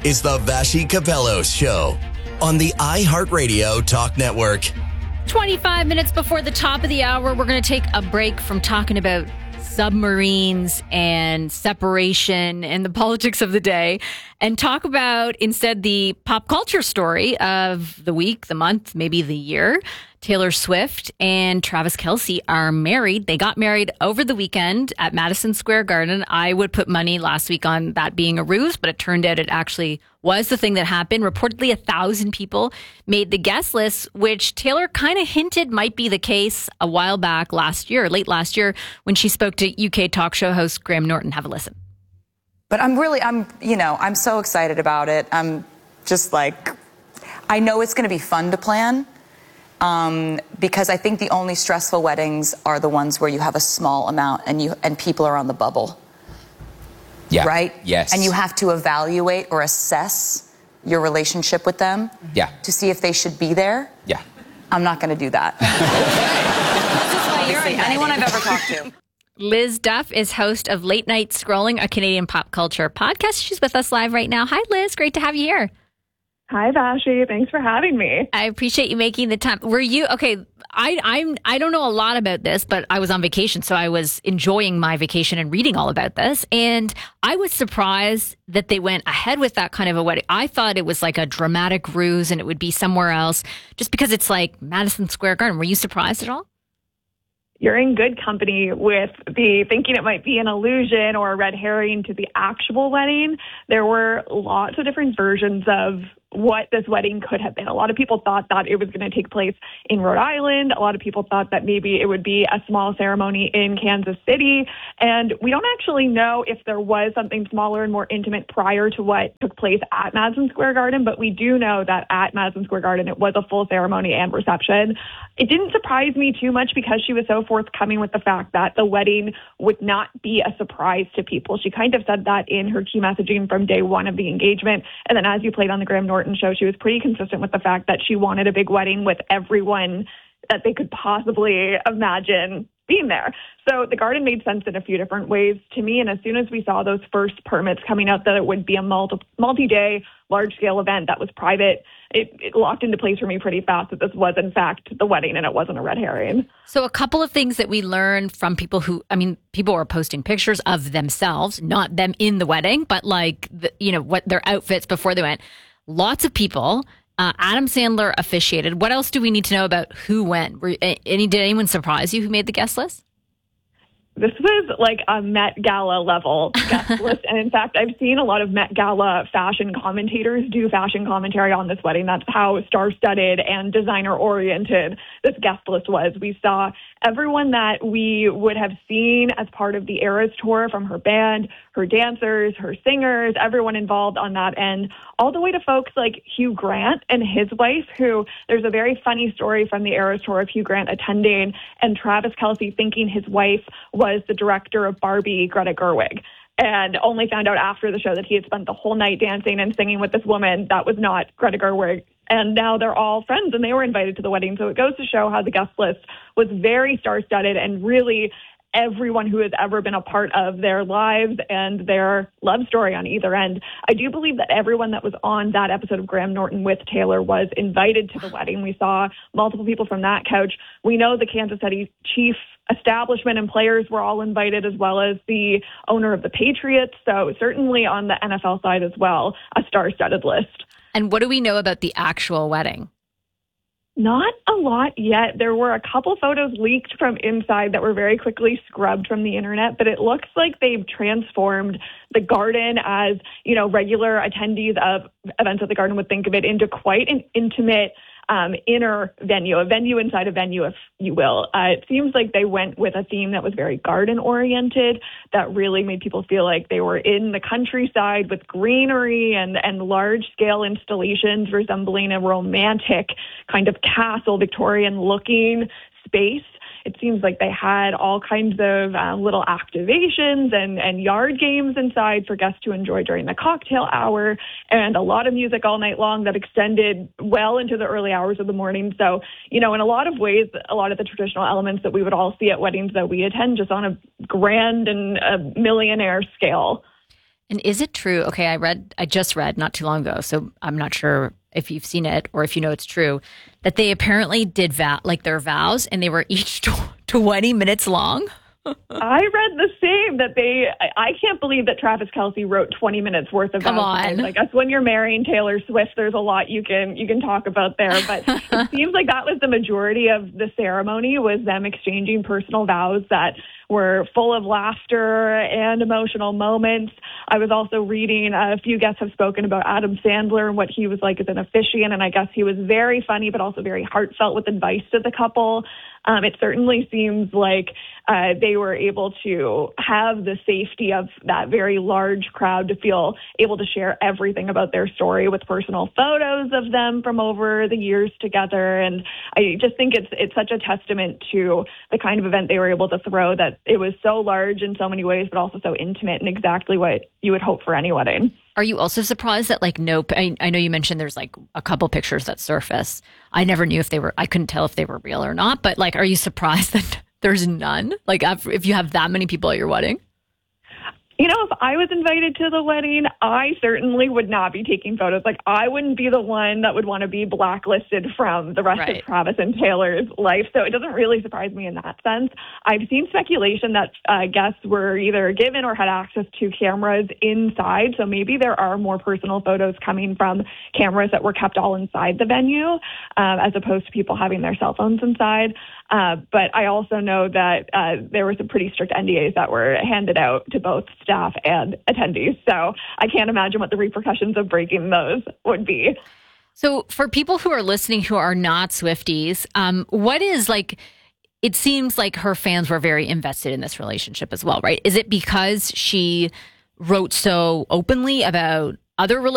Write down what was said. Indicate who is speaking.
Speaker 1: is the Vassy Capellos Show on the iHeartRadio Talk Network.
Speaker 2: 25 minutes before the top of the hour, we're going to take a break from talking about submarines and separation and the politics of the day and talk about instead the pop culture story of the week, the month, maybe the year. Taylor Swift and Travis Kelce are married. They got married over the weekend at Madison Square Garden. I would put money last week on that being a ruse, but it turned out it actually was the thing that happened. Reportedly, 1,000 people made the guest list, which Taylor kind of hinted might be the case a while back late last year, when she spoke to UK talk show host Graham Norton. Have a listen.
Speaker 3: But I'm so excited about it. I'm just like, I know it's going to be fun to plan. Because I think the only stressful weddings are the ones where you have a small amount and people are on the bubble.
Speaker 4: Yeah.
Speaker 3: Right?
Speaker 4: Yes.
Speaker 3: And you have to evaluate or assess your relationship with them.
Speaker 4: Yeah.
Speaker 3: To see if they should be there.
Speaker 4: Yeah.
Speaker 3: I'm not going to do that.
Speaker 2: This is why you're
Speaker 3: anyone I've ever talked to.
Speaker 2: Liz Duff is host of Late Night Scrolling, a Canadian pop culture podcast. She's with us live right now. Hi, Liz. Great to have you here.
Speaker 5: Hi, Vassy. Thanks for having me.
Speaker 2: I appreciate you making the time. Were you okay? I don't know a lot about this, but I was on vacation, so I was enjoying my vacation and reading all about this. And I was surprised that they went ahead with that kind of a wedding. I thought it was like a dramatic ruse, and it would be somewhere else, just because it's like Madison Square Garden. Were you surprised at all?
Speaker 5: You're in good company with the thinking it might be an illusion or a red herring to the actual wedding. There were lots of different versions of what this wedding could have been. A lot of people thought that it was going to take place in Rhode Island. A lot of people thought that maybe it would be a small ceremony in Kansas City. And we don't actually know if there was something smaller and more intimate prior to what took place at Madison Square Garden, but we do know that at Madison Square Garden, it was a full ceremony and reception. It didn't surprise me too much because she was so forthcoming with the fact that the wedding would not be a surprise to people. She kind of said that in her key messaging from day one of the engagement. And then as you played on the Graham Norton show, she was pretty consistent with the fact that she wanted a big wedding with everyone that they could possibly imagine being there. So the garden made sense in a few different ways to me. And as soon as we saw those first permits coming out that it would be a multi-day, large-scale event that was private, it locked into place for me pretty fast that this was, in fact, the wedding and it wasn't a red herring.
Speaker 2: So a couple of things that we learned from people people were posting pictures of themselves, not them in the wedding, but like, what their outfits before they went. Lots of people. Adam Sandler officiated. What else do we need to know about who went? Did anyone surprise you who made the guest list?
Speaker 5: This was like a Met Gala level guest list. And in fact, I've seen a lot of Met Gala fashion commentators do fashion commentary on this wedding. That's how star-studded and designer-oriented this guest list was. We saw everyone that we would have seen as part of the Eras tour, from her band, her dancers, her singers, everyone involved on that end, all the way to folks like Hugh Grant and his wife, who there's a very funny story from the Eras tour of Hugh Grant attending and Travis Kelce thinking his wife was the director of Barbie, Greta Gerwig, and only found out after the show that he had spent the whole night dancing and singing with this woman that was not Greta Gerwig. And now they're all friends and they were invited to the wedding. So it goes to show how the guest list was very star-studded and really everyone who has ever been a part of their lives and their love story on either end. I do believe that everyone that was on that episode of Graham Norton with Taylor was invited to the wedding. We saw multiple people from that couch. We know the Kansas City Chiefs establishment and players were all invited, as well as the owner of the Patriots. So certainly on the NFL side as well, a star-studded list.
Speaker 2: And what do we know about the actual wedding?
Speaker 5: Not a lot yet. There were a couple photos leaked from inside that were very quickly scrubbed from the internet, but it looks like they've transformed the garden as, regular attendees of events at the garden would think of it, into quite an intimate inner venue, a venue inside a venue, if you will. It seems like they went with a theme that was very garden-oriented, that really made people feel like they were in the countryside with greenery and large-scale installations resembling a romantic kind of castle, Victorian-looking space. It seems like they had all kinds of little activations and yard games inside for guests to enjoy during the cocktail hour, and a lot of music all night long that extended well into the early hours of the morning. So, in a lot of ways, a lot of the traditional elements that we would all see at weddings that we attend, just on a grand and a millionaire scale.
Speaker 2: And is it true? Okay, I just read not too long ago, so I'm not sure if you've seen it or if you know it's true, that they apparently did their vows and they were each 20 minutes long.
Speaker 5: I read the same, that I can't believe that Travis Kelce wrote 20 minutes worth of
Speaker 2: Come
Speaker 5: vows.
Speaker 2: on.
Speaker 5: I guess when you're marrying Taylor Swift, there's a lot you can talk about there. But it seems like that was the majority of the ceremony, was them exchanging personal vows that were full of laughter and emotional moments. I was also reading, a few guests have spoken about Adam Sandler and what he was like as an officiant, and I guess he was very funny but also very heartfelt with advice to the couple. It certainly seems like they were able to have the safety of that very large crowd to feel able to share everything about their story with personal photos of them from over the years together. And I just think it's such a testament to the kind of event they were able to throw, that it was so large in so many ways, but also so intimate and exactly what you would hope for any wedding.
Speaker 2: Are you also surprised that I know you mentioned there's like a couple pictures that surface. I never knew I couldn't tell if they were real or not, but like, are you surprised that there's none? Like if you have that many people at your wedding?
Speaker 5: You know, if I was invited to the wedding, I certainly would not be taking photos. Like, I wouldn't be the one that would want to be blacklisted from the rest of Travis and Taylor's life. So it doesn't really surprise me in that sense. I've seen speculation that guests were either given or had access to cameras inside. So maybe there are more personal photos coming from cameras that were kept all inside the venue, as opposed to people having their cell phones inside. But I also know that there were some pretty strict NDAs that were handed out to both staff and attendees. So I can't imagine what the repercussions of breaking those would be.
Speaker 2: So for people who are listening who are not Swifties, what is like, it seems like her fans were very invested in this relationship as well, right? Is it because she wrote so openly about other relationships